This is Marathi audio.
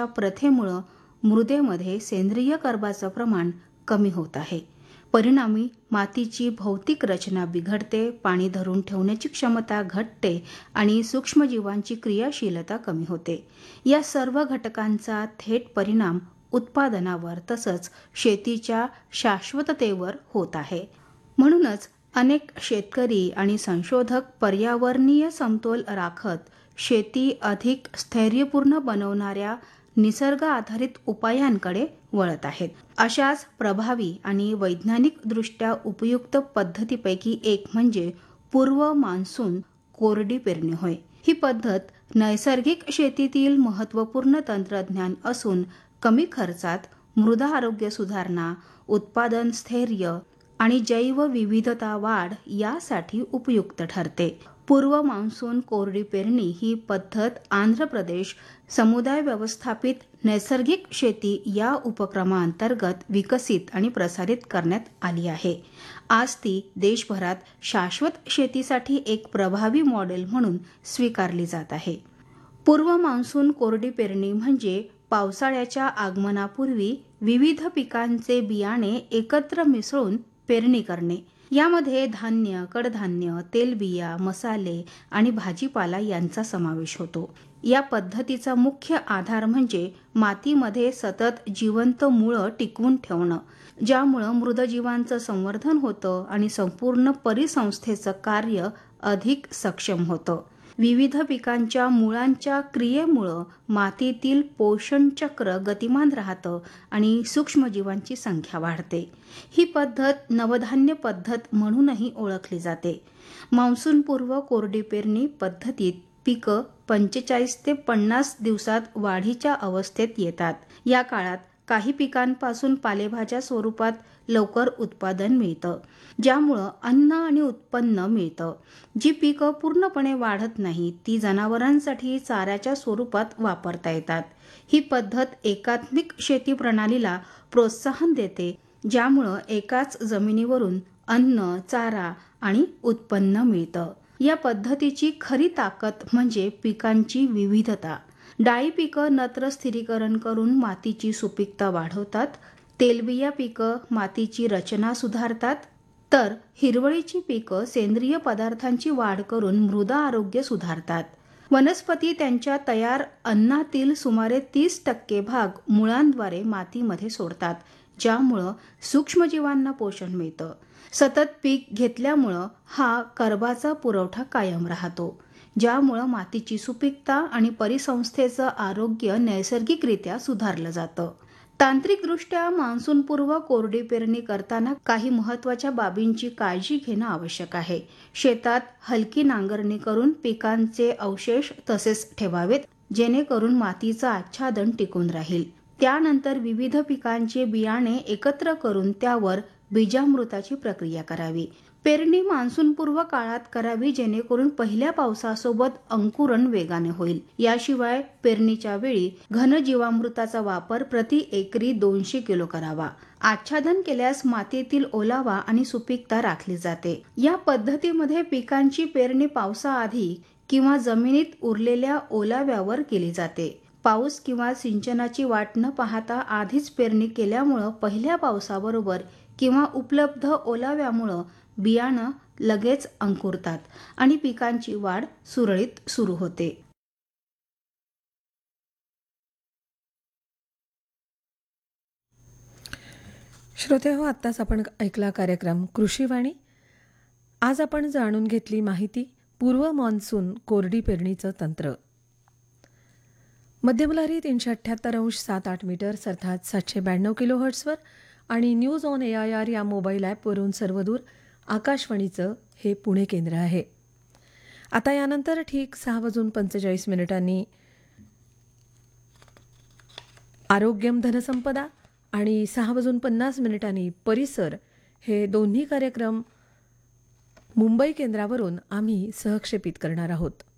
करण्याच्या प्रथेमुळे मृदेमध्ये सेंद्रिय कर्बाचं प्रमाण कमी होत आहे. परिणामी मातीची भौतिक रचना बिघडते, पाणी धरून ठेवण्याची क्षमता घटते आणि सूक्ष्मजीवांची क्रियाशीलता कमी होते. या सर्व घटकांचा थेट परिणाम उत्पादनावर तसंच शेतीच्या शाश्वततेवर होत आहे. म्हणूनच अनेक शेतकरी आणि संशोधक पर्यावरणीय समतोल राखत शेती अधिक स्थैर्यपूर्ण बनवणाऱ्या निसर्ग आधारित उपायांकडे वळत आहेत. अशाच प्रभावी आणि वैज्ञानिकदृष्ट्या उपयुक्त पद्धतीपैकी एक म्हणजे पूर्व मान्सून कोरडी पेरणी होय. ही पद्धत नैसर्गिक शेतीतील महत्त्वपूर्ण तंत्रज्ञान असून कमी खर्चात मृदा आरोग्य सुधारणा, उत्पादन स्थैर्य आणि जैवविविधता वाढ यासाठी उपयुक्त ठरते. पूर्व मान्सून कोरडी पेरणी ही पद्धत आंध्र प्रदेश समुदाय व्यवस्थापित नैसर्गिक शेती या उपक्रमाअंतर्गत विकसित आणि प्रसारित करण्यात आली आहे. आज ती देशभरात शाश्वत शेतीसाठी एक प्रभावी मॉडेल म्हणून स्वीकारली जात आहे. पूर्व मान्सून कोरडी पेरणी म्हणजे पावसाळ्याच्या आगमनापूर्वी विविध पिकांचे बियाणे एकत्र मिसळून पेरणी करणे. यामध्ये धान्य, कडधान्य, तेलबिया, मसाले आणि भाजीपाला यांचा समावेश होतो. या पद्धतीचा मुख्य आधार म्हणजे मातीमध्ये सतत जिवंत मुळं टिकवून ठेवणं, ज्यामुळं मृदजीवांचं संवर्धन होतं आणि संपूर्ण परिसंस्थेचं कार्य अधिक सक्षम होतं. विविध पिकांच्या मुळांच्या क्रियेमुळं मातीतील पोषण चक्र गतिमान राहतं आणि सूक्ष्मजीवांची संख्या वाढते. ही पद्धत नवधान्य पद्धत म्हणूनही ओळखली जाते. मान्सूनपूर्व कोरडी पेरणी पद्धतीत पिकं 45 ते 50 दिवसात वाढीच्या अवस्थेत येतात. या काळात काही पिकांपासून पालेभाज्या स्वरूपात लवकर उत्पादन मिळतं, ज्यामुळं अन्न आणि उत्पन्न मिळतं. जी पिकं पूर्णपणे वाढत नाहीत ती जनावरांसाठी चाऱ्याच्या स्वरूपात वापरता येतात. ही पद्धत एकात्मिक शेती प्रणालीला प्रोत्साहन देते, ज्यामुळं एकाच जमिनीवरून अन्न, चारा आणि उत्पन्न मिळतं. या पद्धतीची खरी ताकद म्हणजे पिकांची विविधता. डाळी पिकं नत्र स्थिरीकरण करून मातीची सुपीकता वाढवतात. तेलबिया पिकं मातीची रचना सुधारतात, तर हिरवळीची पिकं सेंद्रिय पदार्थांची वाढ करून मृदा आरोग्य सुधारतात. वनस्पती त्यांच्या तयार अन्नातील सुमारे 30% भाग मुळांद्वारे मातीमध्ये सोडतात, ज्यामुळं सूक्ष्मजीवांना पोषण मिळतं. सतत पीक घेतल्यामुळं हा कर्बाचा पुरवठा कायम राहतो, ज्यामुळं मातीची सुपीकता आणि परिसंस्थेचं आरोग्य नैसर्गिकरित्या सुधारलं जातं. तांत्रिकदृष्ट्या मान्सूनपूर्व कोरडी पेरणी करताना काही महत्त्वाच्या बाबींची काळजी घेणं आवश्यक आहे. शेतात हलकी नांगरणी करून पिकांचे अवशेष तसेच ठेवावेत, जेणेकरून मातीचं आच्छादन टिकून राहील. त्यानंतर विविध पिकांचे बियाणे एकत्र करून त्यावर बीजामृताची प्रक्रिया करावी. पेरणी मान्सूनपूर्व काळात करावी, जेणेकरून पहिल्या पावसासोबत अंकुरण वेगाने होईल. याशिवाय पेरणीच्या वेळी घन जीवामृताचा वापर प्रति एकरी 200 किलो करावा. आच्छादन केल्यास मातीतील ओलावा आणि सुपीकता राखली जाते. या पद्धतीमध्ये पिकांची पेरणी पावसाआधी किंवा जमिनीत उरलेल्या ओलाव्यावर केली जाते. पाऊस किंवा सिंचनाची वाट न पाहता आधीच पेरणी केल्यामुळं पहिल्या पावसाबरोबर किंवा उपलब्ध ओलाव्यामुळं बियाणं लगेच अंकुरतात आणि पिकांची वाढ सुरळीत सुरू होते. श्रोतेहो, आत्ताच आपण ऐकला कार्यक्रम कृषीवाणी. आज आपण जाणून घेतली माहिती पूर्व मान्सून कोरडी पेरणीचं तंत्र. मध्यमलहरी 378.7 मीटर्स अर्थात 792 किलोहर्ट्सवर आणि न्यूज ऑन AIR या मोबाईल ॲपवरून सर्वदूर आकाशवाणीचं हे पुणे केंद्र आहे. आता यानंतर ठीक 6:45 आरोग्यम धनसंपदा आणि 6:50 परिसर हे दोन्ही कार्यक्रम मुंबई केंद्रावरून आम्ही सहक्षेपित करणार आहोत.